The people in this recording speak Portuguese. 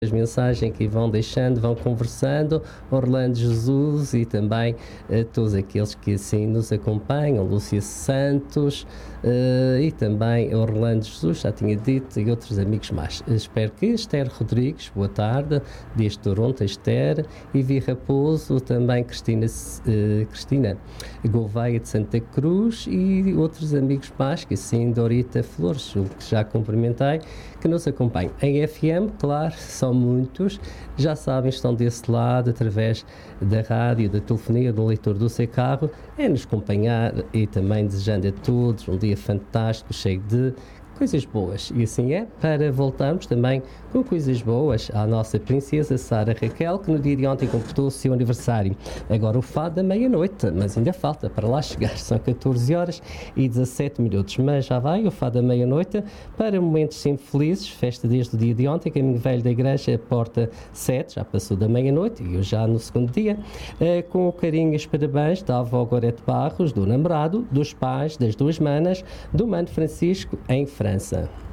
as mensagens que vão deixando, vão conversando, Orlando Jesus e também todos aqueles que assim nos acompanham, Lúcia Santos e também Orlando Jesus, já tinha dito, e outros amigos mais. Espero que Esther Rodrigues, boa tarde, desde Toronto, Esther, Ivi Raposo, também Cristina Gouveia de Santa Cruz e outros amigos mais, que assim, Dorita Flores, o que já cumprimentei, que nos acompanham. Em FM, claro, são muitos, já sabem, estão desse lado, através da rádio, da telefonia, do leitor do seu carro, é nos acompanhar e também desejando a todos um dia fantástico, cheio de coisas boas. E assim é, para voltarmos também com coisas boas à nossa princesa Sara Raquel, que no dia de ontem completou o seu aniversário. Agora o fado da meia-noite, mas ainda falta para lá chegar. São 14 horas e 17 minutos. Mas já vai o fado da meia-noite para momentos sempre felizes. Festa desde o dia de ontem, caminho velho da igreja, porta 7, já passou da meia-noite e eu já no segundo dia. Com o carinho e os parabéns da avó Gorete Barros, do namorado, dos pais, das duas manas, do mano Francisco em França.